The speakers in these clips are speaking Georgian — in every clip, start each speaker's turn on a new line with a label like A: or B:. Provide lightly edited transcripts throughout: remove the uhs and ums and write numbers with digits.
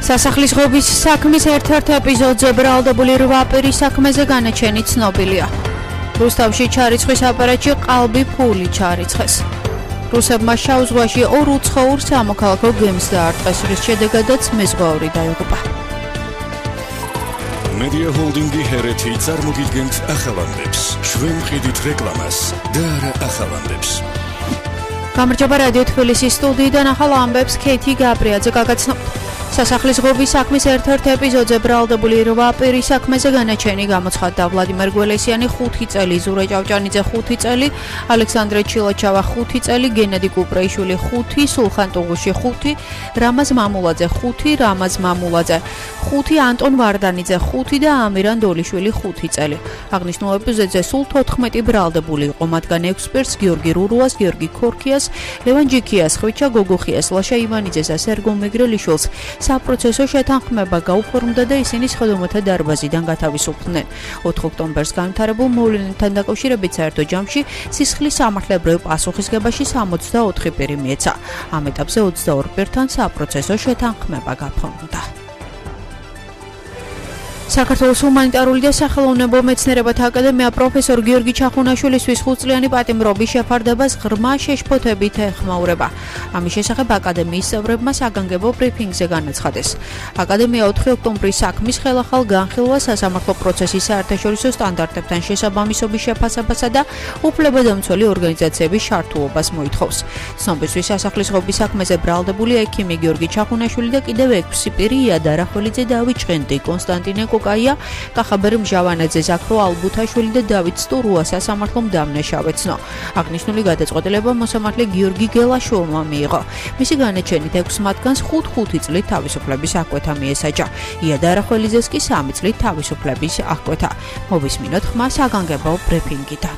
A: სასახლის ღობის საქმის ერთ-ერთ ეპიზოდზე ბრალდებული 8 პირის საქმეზე განაჩენი ცნობილია. რუსთავში ჩარიცხვის აპარატში ყალბი ფული ჩარიცხეს. რუსებმა შავ ზღვაში 2 უცხოურ სამოქალაქო გემს დაარტყეს, რის შედეგადაც მეზღვაური დაიღუპა.
B: Media Holding-ი ჰერეთი წარმოგიდგენთ ახალანდებს, ჩვენ მყიდით რეკლამას და არა ახალანდებს.
A: გამარჯობა რადიო თბილისის სტუდიიდან ახალ ამბებს ქეთი გაბრიაძე გაგაცნობთ. სასახლის ღობის საქმის ერთ-ერთ ეპიზოდზე ბრალდებული 8 პირის საქმეზე განაჩენი გამოცხადდა. ვლადიმერ გველესიანი 5 წელი, ზურე ჭავჭანიძე 5 წელი, ალექსანდრე ჩილოჩავა 5 წელი, გენადი კუპრეიშვილი 5, სულხან ტუღუში 5, რამაზ მამულაძე 5, რამაზ მამულაძე 5, ანტონ ვარდანიძე 5 და ამირან დოლიშვილი 5 წელი. აღნიშნულ ეპიზოდზე სულ 14 ბრალდებული იყო, მათგან 6 პირს გიორგი რურუას, გიორგი ქორქიას, ლევან ჯიქიას, ხვიჩა გოგოხიას, ლაშა ივანიძეს, სერგო მეგრელიშვილს საპროცესო შეთანხმება გაუფორმდა და ისინი სხდომათა დარბაზიდან გათავისუფლდნენ. 4 ოქტომბერს განვითარებულ მოვლენებთან დაკავშირებით საერთო ჯამში სისხლის სამართლებრივ პასუხისგებაში 64 პირი მიეცა. ამ ეტაპზე 22 პირთან საპროცესო შეთანხმება გაფორმდა. საქართველოს ჰუმანიტარული და სახელოვნებო მეცნიერებათა აკადემია პროფესორ გიორგი ჩახუნაშვილისთვის 5 წლიანი პატიმრობის შეფარდებას ღრმა შეშფოთებით ეხმაურება. ამის შესახებ აკადემიის წევრებმა საგანგებო ბრიფინგზე განაცხადეს. აკადემია 4 ოქტომბრის საქმის ხელახალ განხილვას, სასამართლო პროცესის საერთაშორისო სტანდარტებთან შესაბამისობის შეფასებასა და უფლებადამცველი ორგანიზაციების შართულობას მოითხოვს. ცნობისთვის სასახლის ღობის საქმეზე ბრალდებული ექიმი გიორგი ჩახუნაშვილი და კიდევ 6 პირი იადა არახველიძე, დავით ჭყინტი, კონსტანტინე კოკაია, კახაბერ მჟავანაძე, ზაქრო ალბუთაშვილი და დავით სტურუა სასამართლომ დამნაშავეცნო. აღნიშნული გადაწყვეტილება მოსამართლე გიორგი გელაშვილმა მიიღო. მისი განაჩენით 6 მათგანს 5 წლით თავისუფლების აღკვეთა მიესაჯა. იადა არახველიძეს კი 3 წლით თავისუფლების აღკვეთა. მოვისმინოთ ხმა საგანგებო ბრიფინგიდან.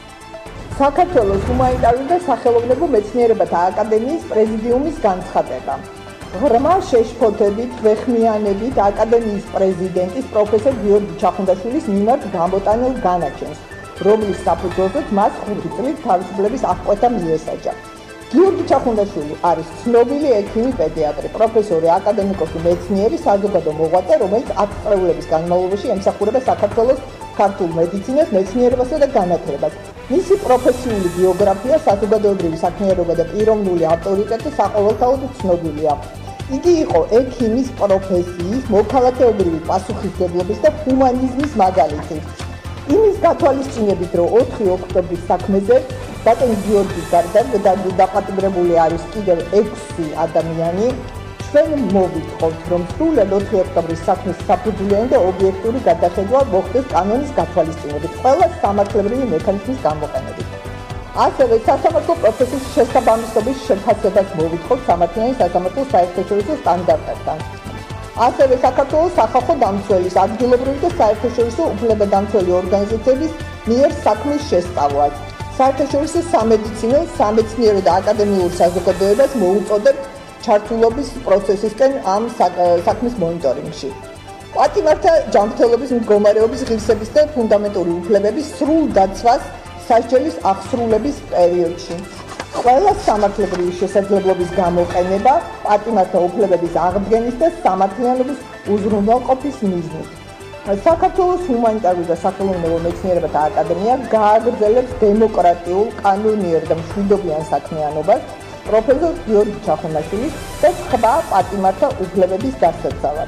C: საქართველოს ჰუმანიტარული და სახელოვნებო მეცნიერებათა აკადემიის პრეზიდიუმის განცხადება. ღრმა შეშფოთებით ვეხმიანებით აკადემიის პრეზიდენტის პროფესორ გიორგი ჩახუნდაშვილის მიმართ გამოტანილ განაჩენს, რომლის საფუძველზეც მას 5 წლით თავისუფლების აღკვეთა მიესაჯა. გიორგი ჩახუნდაშვილი არის ცნობილი ექიმი პედიატრი, პროფესორი, აკადემიკოსი, მეცნიერი, საზოგადო მოღვაწე, რომელიც 10 წლების განმავლობაში ემსახურება საქართველოს ქართულ მედიცინას, მეცნიერებასა და განათლებას. მისი პროფესიული ბიოგრაფია, საზოგადოებრივი საქმიანობა და პიროვნული ავტორიტეტი საყოველთაოდ ცნობილია. იგი იყო ექიმის პროფესიის, მოქალაქეობრივი პასუხისმგებლობის და ჰუმანიზმის მაგალითი. იმის გათვალისწინებით, რომ 4 ოქტომბრის საქმეზე ბატონ გიორგის გარდა დაპატიმრებული არის კიდევ 6 ადამიანი, ჩვენ მოვითხოვთ, რომ სრულად 4 ოქტომბრის საქმის საფუძვლიანი და ობიექტური გადახედვა მოხდეს კანონის გათვალისწინებით, ყველა სამართლებრივი მექანიზმის გამოყენებით. ასევე სასამართლო პროცესის შესაბამისობის შეფასებას მოვითხოვთ სამართლიანი სასამართლო საერთაშორისო სტანდარტებთან. ასევე საქართველოს სახალხო დამცველის, ადგილობრივი და საერთაშორისო უფლებადამცველი ორგანიზაციების მიერ საქმის შესწავლას. საერთაშორისო სამედიცინო, სამეცნიერო და აკადემიურ საზოგადოებას მოუწოდებთ ჩართულობის პროცესისკენ ამ საქმის მონიტორინგში. პატიმართა ჯანმრთელობის მდგომარეობის ღირსების და ფუნდამენტური უფლებების სრულ დაცვას სასჯელის აღსრულების პერიოდში. ყველა სამართლებრივი შესაძლებლობის გამოყენება პატიმართა უფლებების აღდგენის და სამართლიანობის უზრუნველყოფის მიზნით. საქართველოს ჰუმანიტარული და სახელოვნებო მეცნიერებათა აკადემია გააგრძელებს დემოკრატიულ, კანონიერ და მშვიდობიან საქმიანობას პროფესორ გიორგი ჩახუნაშვილის და სხვა პატიმართა უფლებების დასაცავად.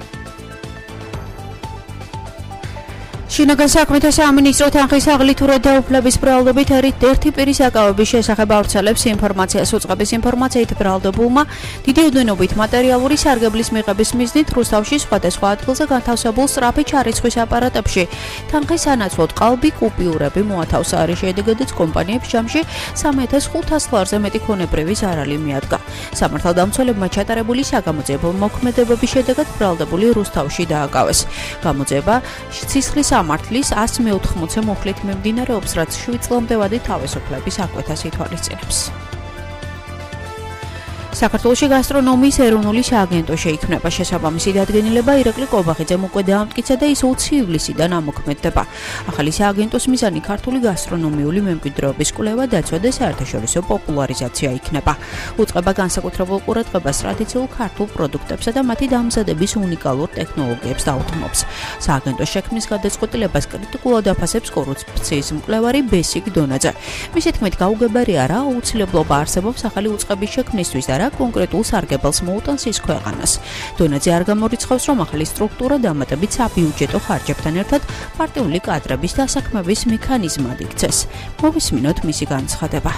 A: შინაგან საქმეთა სამინისტრო თანხის აღლითურად დაუფლების ბრალდებით ერთი პირის აკავების შესახებ ავრცელებს ინფორმაციას. უწყების ინფორმაციით ბრალდებულმა დიდი ოდენობით მატერიალური სარგებლის მიღების მიზნით რუსთავში სხვადასხვა ადგილზე განთავსებულ სწრაფი ჩარიცხვის აპარატებში თანხის სანაცვლოდ ყალბი კუპიურები მოათავსა, რის შედეგადაც კომპანიებს ჯამში 3500 ლარზე მეტი ქონებრივი ზარალი მიადგა. სამართალდამცველებმა ჩატარებული საგამოძიებო მოქმედებების შედეგად ბრალდებული რუსთავში დააკავეს. გამოძიება სისხლის სამართლის 180 მუხლით მიმდინარეობს, რაც 7 წლამდე ვადით თავისუფლების აღკვეთას ითვალისწინებს. საქართველოში გასტრონომიის ეროვნული სააგენტო შეიქმნება. შესაბამისი დადგენილება ირაკლი კობახიძემ უკვე დაამტკიცა და ის 20 ივლისიდან ამოქმედდება. ახალი სააგენტოს მიზანი ქართული გასტრონომიული მემკვიდრეობის კვლევა, დაცვა და საერთაშორისო პოპულარიზაცია იქნება. უწყება განსაკუთრებულ ყურადღებას ტრადიციულ ქართულ პროდუქტებსა და მათი დამზადების უნიკალურ ტექნოლოგიებს დაუთმობს. სააგენტოს შექმნის გადაწყვეტილებას კრიტიკულად აფასებს კორუფციის მკვლევარი ბესიკ დონაძე. მისი თქმით, გაუგებარია რა აუცილებლობა არსებობს ახალი უწყების შექმნისთვის და რა კონკრეტულ სარგებელს მოუტანს ის ქვეყანას. დონაძე არ გამორიცხავს, რომ ახალი სტრუქტურა დამატებით საბიუჯეტო ხარჯებთან ერთად პარტიული კადრების დასაქმების მექანიზმად იქცეს. მოვისმინოთ მისი განცხადება.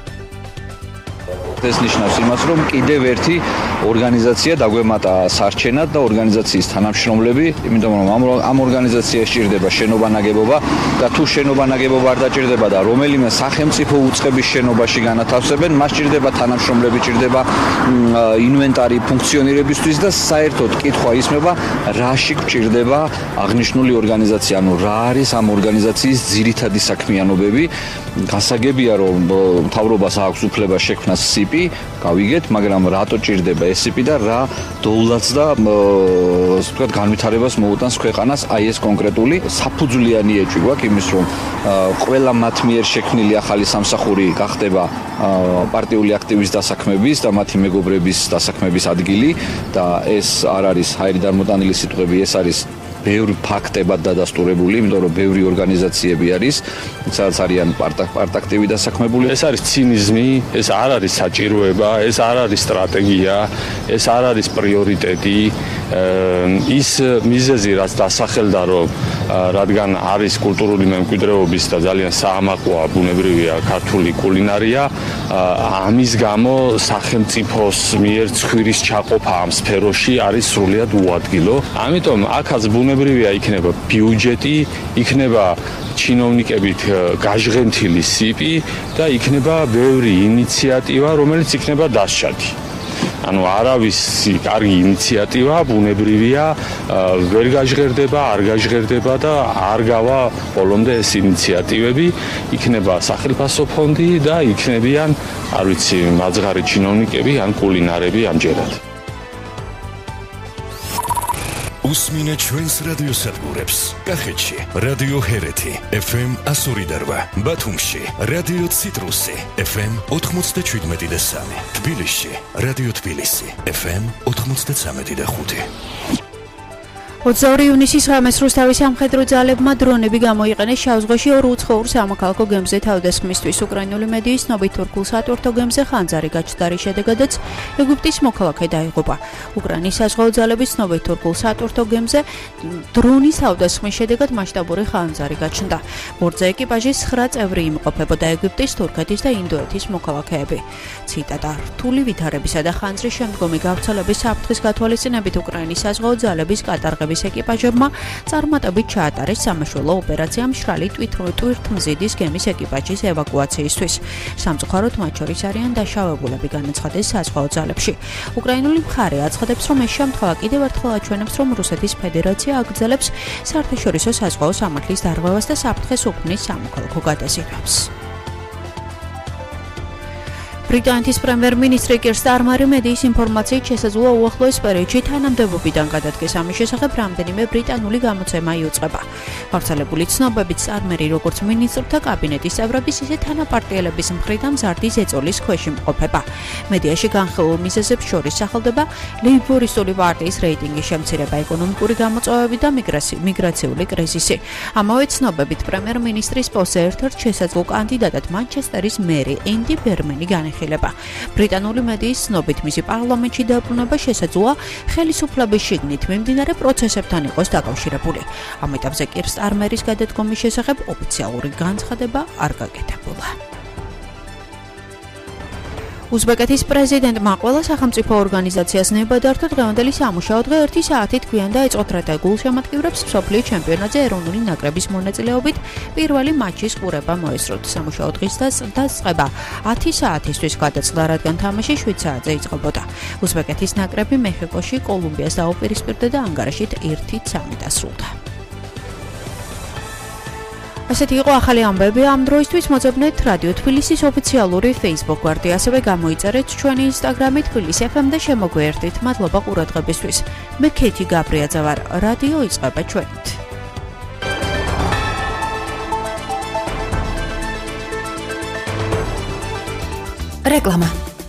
D: ეს ნიშნავს იმას, რომ კიდევ ერთი ორგანიზაცია დაგვემატა სარჩენად და ორგანიზაციის თანამშრომლები, იმიტომ რომ ამ ორგანიზაციაში სჭირდება შენობა-ნაგებობა და თუ შენობა-ნაგებობა არ დაჭირდება და რომელიმე სახელმწიფო უწყების შენობაში განათავსებენ, მას სჭირდება თანამშრომლები, სჭირდება ინვენტარი ფუნქციონირებისთვის და საერთოდ კითხვა ისმება, რაში გვჭირდება აღნიშნული ორგანიზაცია, ანუ რა არის ამ ორგანიზაციის ძირითადი საქმიანობები. გასაგებია, რომ მთავრობას აქვს უფლება შექმნას SIP, გავიგეთ, მაგრამ რატო ჭირდება ეს SIP და რა დოულაც და ვთქვათ განვითარებას მოუტანს ქვეყანას აი ეს კონკრეტული საფუძვლიანი ეჭვი გვაქვს იმის, რომ ყველა მათ მიერ შექმნილი ახალი სამსახური გახდება პარტიული აქტივის დასაქმების და მათი მეგობრების დასაქმების ადგილი და ეს არ არის ჰაერი დამოტანილი სიტყვები, ეს არის ბევრი ფაქტებად დადასტურებული, იმიტომ რომ ბევრი ორგანიზაციები არის, სადაც არიან პარტაქტივი დასაქმებული. ეს არის ცინიზმი, ეს არ არის საჭიროება, ეს არ არის სტრატეგია, ეს არ არის პრიორიტეტი. ის მიზეზი, რაც დასახელდა, რომ რადგან არის კულტურული მემკვიდრეობის და ძალიან საამაყოა ბუნებრივია ქართული კულინარია, ამის გამო სახელმწიფოს მიერ ცხვირის ჩაყოფა ამ სფეროში არის სრულიად უადგილო. ამიტომ აქაც ბუნებრივია იქნება ბიუჯეტი, იქნება ჩინოვნიკებით გაჟღენთილი SIP და იქნება ბევრი ინიციატივა, რომელიც იქნება დასჭადი. ანუ არავისი კარგი ინიციატივა ბუნებრივია ვერ გაჟღერდება, არ გაჟღერდება და არ გავა ბოლომდე ეს ინიციატივები, იქნება სახელმწიფო ფონდი და იქნებიან, არ ვიცი, მაძღარი ჩინოვნიკები ან კულინარები ამჯერად.
B: უსმინეთ ჩვენს რადიოსადგურებს. კახეთში რადიო ჰერეთი FM 102.8, ბათუმში რადიო ციტრუსი FM 97.3, თბილისში რადიო თბილისი FM 93.5.
A: 22 ივნისის ღამეს რუსთავის სამხედრო ძალებმა დრონები გამოიყენეს შავ-ზღვაში ორ უცხოურ სამოქალაქო გემზე თავდასხმისთვის. უკრაინული მედიის ცნობით თურქულ სატვირთო გემზე ხანძარი გაჩნდა, შედეგადაც ეგვიპტის მოქალაქე დაიღუპა. უკრაინის საზღვაო ძალების ცნობით თურქულ სატვირთო გემზე დრონის თავდასხმის შედეგად მასშტაბური ხანძარი გაჩნდა. ბორტზე ეკიპაჟის 9 წევრი იმყოფებოდა, ეგვიპტის, თურქეთის და ინდოეთის მოქალაქეები. ციტატა: რთული ვითარებისა და ხანძრის შემდგომი გავრცელების საფრთხის გათვალისწინებით უკრაინის საზღვაო ძალების კატარღების ეკიპაჟებმა წარმატებით ჩაატარეს სამაშველო ოპერაცია მშრალი ტვირთმზიდის გემის ეკიპაჟის ევაკუაციისთვის. სამწუხაროდ მათ შორის არიან დაშავებულები, განაცხადეს საზღვაო ძალებში. უკრაინული მხარე აცხადებს, რომ ეს შემთხვევა კიდევ ერთხელ აჩვენებს, რომ რუსეთის ფედერაცია აგრძელებს საერთაშორისო საზღვაო სამართლის დარღვევას და საფრთხეს უქმნის სამოქალაქო გადაზიდვებს. ბრიტანეთის პრემიერ-მინისტრი კერ სტარმერი მედიის ინფორმაციით შესაძლოა უახლოეს პერიოდში თანამდებობიდან გადადგეს. ამის შესახებ რამდენიმე ბრიტანული გამოცემა იუწყება. გავრცელებული ცნობებით სტარმერი როგორც მინისტრთა კაბინეტის წევრების, ისე თანაპარტიელების მხრიდან მზარდი ზეწოლის ქვეშ იმყოფება. მედიაში განხილულ მიზეზებს შორის სახელდება ლეიბორისტული პარტიის რეიტინგის შემცირება, ეკონომიკური გამოწვევები და მიგრაციული კრიზისი. ამავე ცნობებით პრემიერ-მინისტრის პოსტზე ერთ-ერთ შესაძლო კანდიდატად მანჩესტერის მერი ენდი ბერმენი განიხილება. ბრიტანული მედიის ცნობით მისი პარლამენტში დაბრუნება შესაძლოა ხელისუფლების შიგნით მიმდინარე პროცესებთან იყოს დაკავშირებული. ამ ეტაპზე კერ სტარმერის გადადგომის შესახებ ოფიციალური განცხადება არ გაკეთებულა. უზბეკეთის პრეზიდენტმა ყველა სახელმწიფო ორგანიზაციას ნება დართო დღევანდელი სამუშაო დღე 1 საათით გვიან დაეწყოთ, რათა გულშემატკივრებს მსოფლიო ჩემპიონატზე ეროვნული ნაკრების მონაწილეობით პირველი მაჩის ყურება მოესწროთ. სამუშაო დღის დაწყება 10 საათისთვის გადაწყდა, რადგან თამაში 7 საათზე იწყებოდა. უზბეკეთის ნაკრები მეხიკოში კოლუმბიას დაუპირისპირდა და ანგარაშით 1-3 დასრულდა. ასეთი იყო ახალი ამბები ამ დროისთვის. მოძებნეთ რადიო თბილისის ოფიციალური Facebook გვერდი, ასევე გამოიწერეთ ჩვენი Instagram-ი თბილისი FM და შემოგვიერთდით. მადლობა ყურადღებისთვის. მე ქეთი გაბრიაძე ვარ. რადიო იწყება ჩვენით.
E: რეკლამა.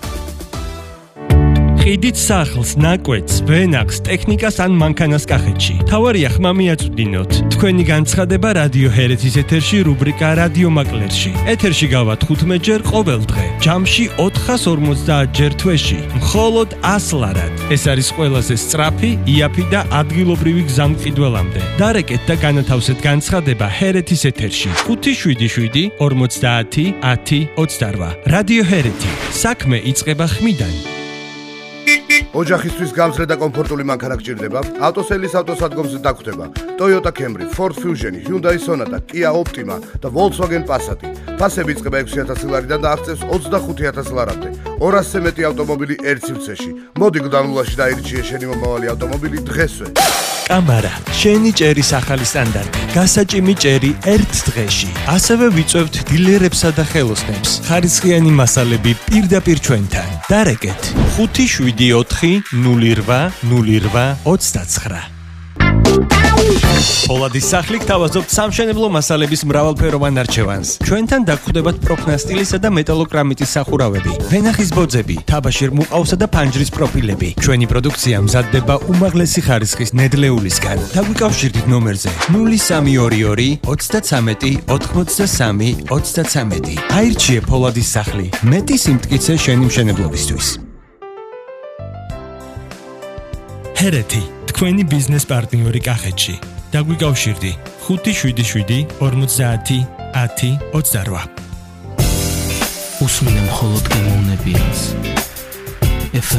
F: ყიდით სახლს, ნაკვეთს, ვენახს, ტექნიკას ან მანქანას კახეთში. თავარია ხმა მიაწვდინოთ. თქვენი განცხადება რადიო ჰერეთის ეთერში რუბრიკა რადიო მაკლერში. ეთერში გავა 15 ჯერ ყოველ დღე. ჯამში 450 ჯერ თვეში. მხოლოდ 100 ლარად. ეს არის ყველაზე სწრაფი, იაფი და ადგილობრივი გზამყიდველამდე. დარეკეთ და განათავსეთ განცხადება ჰერეთის ეთერში. 577 50 10 28. რადიო ჰერეთი. საქმე იწყება ხმიდან.
G: ოჯახისთვის გამძლე და კომფორტული მანქანა გჭირდება? ავტოსელის ავტოსადგომზე დაგხვდება. Toyota Camry, Ford Fusion, Hyundai Sonata, Kia Optima და Volkswagen Passat. ფასები იწყება 6000 ლარიდან და აღწევს 25000 ლარამდე. 200-ზე მეტი ავტომობილი ერთ სივრცეში. მოდი გუდანულაში დაირჩიე შენი მომავალი ავტომობილი დღესვე.
F: კამარა, შენი ჭერის ახალი სტანდარტი. გასაჭიმი ჭერი ერთ დღეში. ასევე ვიწევთ დილერებსა და ხელოსნებს. ხარისხიანი მასალები პირდაპირ ჩვენთან. დარეკეთ 574 08 08 29. პოლადის სახლი გთავაზობთ სამშენებლო მასალების მრავალფეროვან არჩევანს. ჩვენთან დაგხვდებათ პროფნასტილისა და მეტალოკრამიტის სახურავები, ვენახის ბოძები, თაბაშირ მუყავსა და ფანჯრის პროფილები. ჩვენი პროდუქცია მზადდება უმაღლესი ხარისხის ნედლეულისგან. დაგვიკავშირდით ნომერზე 0322 33 83 33. აირჩიე პოლადის სახლი. მეტი სიმტკიცე შენი მშენებლობისთვის. ჰერეთი, თქვენი ბიზნეს პარტნიორი კახეთში. დაგვიკავშირდი 577 50 10 28.
H: უსმინე მხოლოდ გემოვნებიანს.